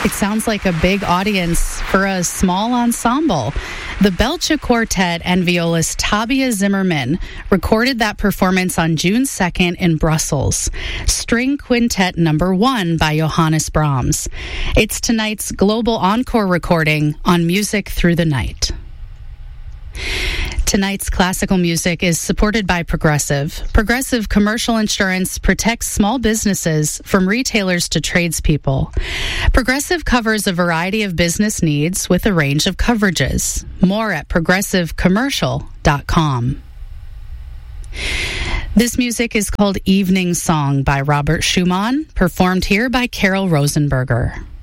It sounds like a big audience for a small ensemble. The Belcher Quartet and violist Tabia Zimmerman recorded that performance on June 2nd in Brussels. String Quintet No. 1 by Johannes Brahms. It's tonight's global encore recording on Music Through the Night. Tonight's classical music is supported by Progressive. Progressive Commercial Insurance protects small businesses from retailers to tradespeople. Progressive covers a variety of business needs with a range of coverages. More at progressivecommercial.com. This music is called Evening Song by Robert Schumann, performed here by Carol Rosenberger.